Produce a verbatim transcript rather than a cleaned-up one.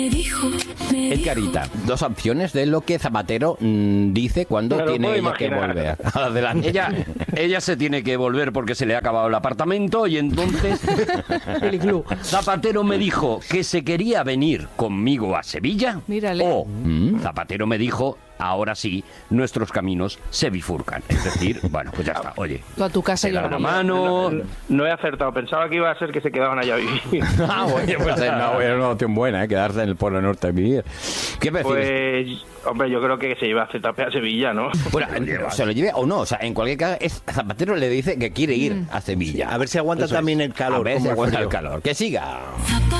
Edgarita, dos opciones de lo que Zapatero mmm, dice cuando Me lo tiene puedo ella que imaginar. volver. Adelante. Ella, ella se tiene que volver porque se le ha acabado el apartamento y entonces El iglú. Zapatero me dijo que se quería venir conmigo a Sevilla. Mírale. O Zapatero me dijo, ahora sí, nuestros caminos se bifurcan. Es decir, bueno, pues ya está. Oye, Tú a tu casa y se yo a dan la la mía. mano. No, no he acertado. Pensaba que iba a ser que se quedaban allá a vivir. Ah, bueno, pues es una, es una opción buena, ¿eh? Quedarse en el Polo Norte a vivir. ¿Qué prefieres? Pues, hombre, yo creo que se iba a Z P a Sevilla, ¿no? Bueno, se lo lleve o no, o sea, en cualquier caso, es, Zapatero le dice que quiere ir a Sevilla. A ver si aguanta Eso también es. el calor. A ver si como el aguanta frío. el calor. Que siga.